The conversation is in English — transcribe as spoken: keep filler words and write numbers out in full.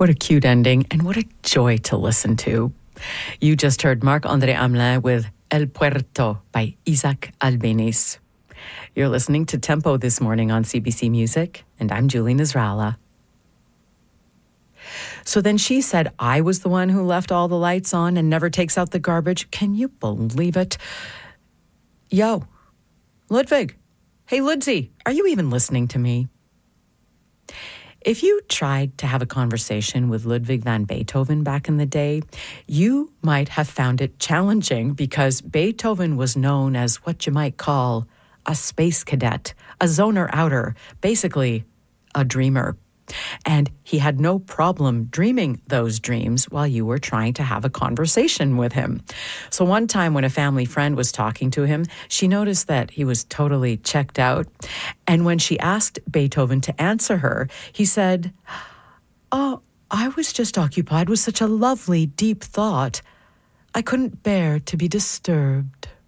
What a cute ending, and what a joy to listen to. You just heard Marc-André Hamelin with El Puerto by Isaac Albeniz. You're listening to Tempo this morning on C B C Music, and I'm Julie Nasrallah. So then she said I was the one who left all the lights on and never takes out the garbage. Can you believe it? Yo, Ludwig. Hey, Ludsy, are you even listening to me? If you tried to have a conversation with Ludwig van Beethoven back in the day, you might have found it challenging because Beethoven was known as what you might call a space cadet, a zoner-outer, basically a dreamer. And he had no problem dreaming those dreams while you were trying to have a conversation with him. So one time when a family friend was talking to him, she noticed that he was totally checked out. And when she asked Beethoven to answer her, he said, "Oh, I was just occupied with such a lovely, deep thought. I couldn't bear to be disturbed."